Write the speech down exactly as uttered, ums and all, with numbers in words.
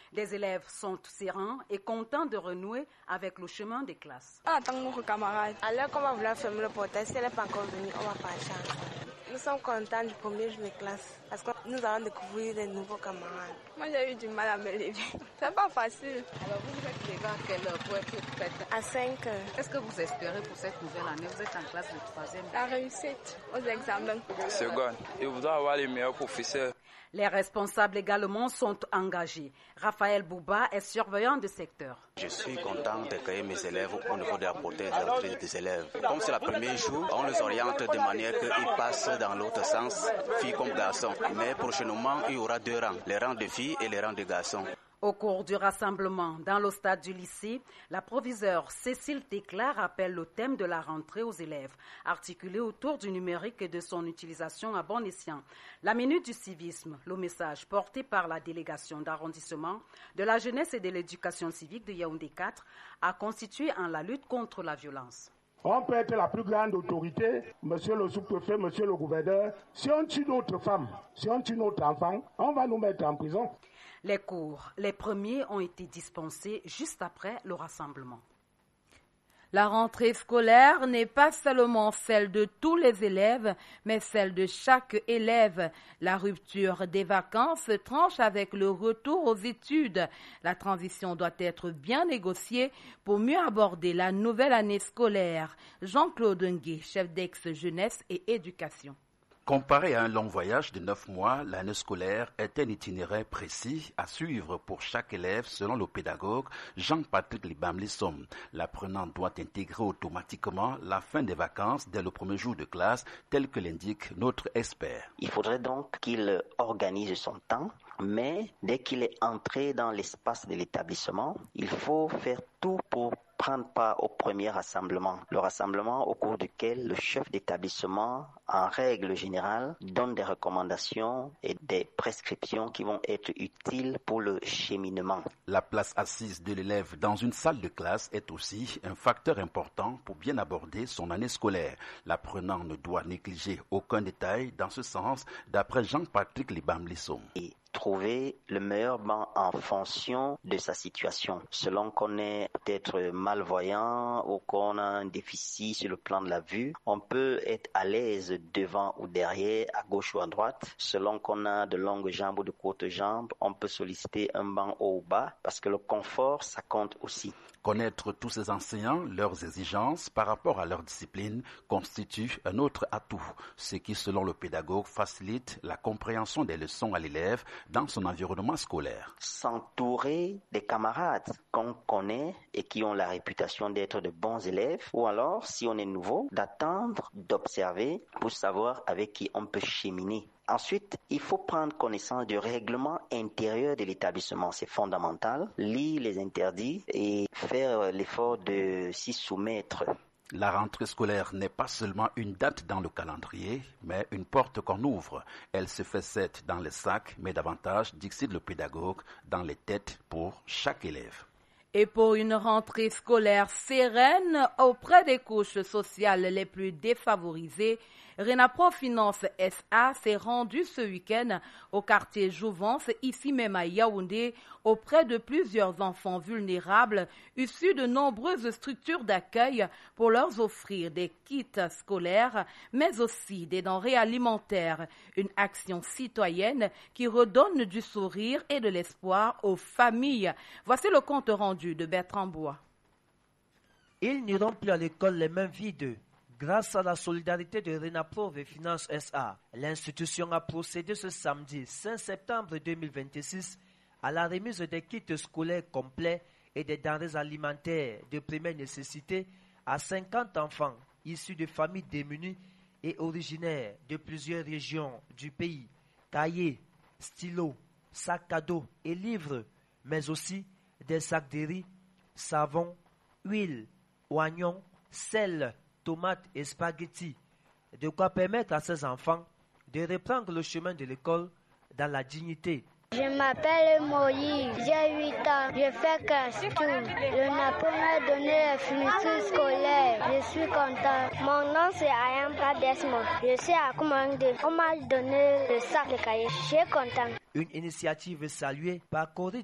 Les élèves sont sereins et contents de renouer avec le chemin des classes. On attend nos camarades. Alors, comme on voulait fermer le portail, si elle n'est pas encore venue, on va partir ensemble. Nous sommes contents du premier jour de classe parce que nous allons découvrir des nouveaux camarades. Moi, j'ai eu du mal à me lever. C'est pas facile. Alors, vous vous êtes levé à quelle heure pour être prête? À cinq heures. Qu'est-ce que vous espérez pour cette nouvelle année? Vous êtes en classe de troisième. La réussite aux examens. Seconde. Et vous allez avoir les meilleurs professeurs. Les responsables également sont engagés. Raphaël Bouba est surveillant de secteur. Je suis content d'accueillir mes élèves au niveau de la portée de l'entrée des élèves. Comme c'est le premier jour, on les oriente de manière qu'ils passent dans l'autre sens, filles comme garçons. Mais prochainement, il y aura deux rangs, les rangs de filles et les rangs de garçons. Au cours du rassemblement dans le stade du lycée, la proviseure Cécile Tecla rappelle le thème de la rentrée aux élèves, articulé autour du numérique et de son utilisation à bon escient. La minute du civisme, le message porté par la délégation d'arrondissement de la jeunesse et de l'éducation civique de Yaoundé quatre, a constitué en la lutte contre la violence. On peut être la plus grande autorité, monsieur le sous-préfet, monsieur le gouverneur. Si on tue notre femme, si on tue notre enfant, on va nous mettre en prison. Les cours, les premiers ont été dispensés juste après le rassemblement. La rentrée scolaire n'est pas seulement celle de tous les élèves, mais celle de chaque élève. La rupture des vacances tranche avec le retour aux études. La transition doit être bien négociée pour mieux aborder la nouvelle année scolaire. Jean-Claude Ngué, chef d'ex-jeunesse et éducation. Comparé à un long voyage de neuf mois, l'année scolaire est un itinéraire précis à suivre pour chaque élève selon le pédagogue Jean-Patrick Libam-Lissom. L'apprenant doit intégrer automatiquement la fin des vacances dès le premier jour de classe, tel que l'indique notre expert. Il faudrait donc qu'il organise son temps, mais dès qu'il est entré dans l'espace de l'établissement, il faut faire tout pour prendre part au premier rassemblement. Le rassemblement au cours duquel le chef d'établissement, en règle générale, donne des recommandations et des prescriptions qui vont être utiles pour le cheminement. La place assise de l'élève dans une salle de classe est aussi un facteur important pour bien aborder son année scolaire. L'apprenant ne doit négliger aucun détail dans ce sens, d'après Jean-Patrick Libam-Lissom. Et trouver le meilleur banc en fonction de sa situation. Selon qu'on est peut-être malvoyant ou qu'on a un déficit sur le plan de la vue, on peut être à l'aise devant ou derrière, à gauche ou à droite. Selon qu'on a de longues jambes ou de courtes jambes, on peut solliciter un banc haut ou bas parce que le confort, ça compte aussi. Connaître tous ces enseignants, leurs exigences par rapport à leur discipline constitue un autre atout, ce qui, selon le pédagogue, facilite la compréhension des leçons à l'élève dans son environnement scolaire. S'entourer des camarades qu'on connaît et qui ont la réputation d'être de bons élèves, ou alors, si on est nouveau, d'attendre, d'observer pour savoir avec qui on peut cheminer. Ensuite, il faut prendre connaissance du règlement intérieur de l'établissement. C'est fondamental. Lire les interdits et faire l'effort de s'y soumettre. La rentrée scolaire n'est pas seulement une date dans le calendrier, mais une porte qu'on ouvre. Elle se fait cette dans les sacs, mais davantage, dixit le pédagogue, dans les têtes pour chaque élève. Et pour une rentrée scolaire sereine auprès des couches sociales les plus défavorisées, Renapro Finance S A s'est rendu ce week-end au quartier Jouvence, ici même à Yaoundé, auprès de plusieurs enfants vulnérables issus de nombreuses structures d'accueil pour leur offrir des kits scolaires, mais aussi des denrées alimentaires. Une action citoyenne qui redonne du sourire et de l'espoir aux familles. Voici le compte rendu de Bertrand Bois. Ils n'iront plus à l'école les mains vides. Grâce à la solidarité de Renapro Finance S A, l'institution a procédé ce samedi cinq septembre deux mille vingt-six à la remise des kits scolaires complets et des denrées alimentaires de première nécessité à cinquante enfants issus de familles démunies et originaires de plusieurs régions du pays. Cahiers, stylos, sacs à dos et livres, mais aussi des sacs de riz, savon, huile, oignons, sel, tomates et spaghettis, de quoi permettre à ces enfants de reprendre le chemin de l'école dans la dignité. Je m'appelle Moïse, j'ai huit ans, je fais casse-tout. Le Napon m'a donné la fourniture scolaire, je suis content. Mon nom c'est Ayamka Desmond, je suis à Koumandé. On m'a donné le sac de cahiers, je suis content. Une initiative saluée par Corée